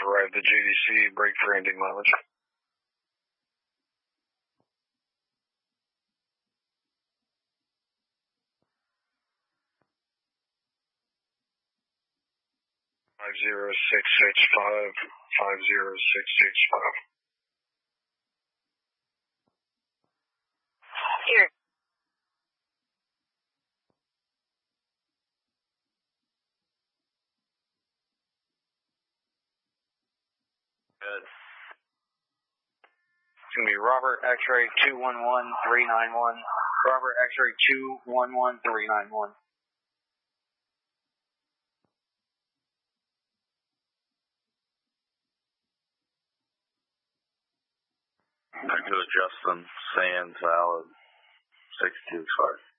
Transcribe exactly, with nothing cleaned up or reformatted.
arrived at J D C, break for ending mileage. Five zero six six five, five zero six six five. Here. Good. It's going to be Robert X-ray two one one three nine one. Robert X-ray two one one three nine one. Back to Justin Sands, Valid six two five.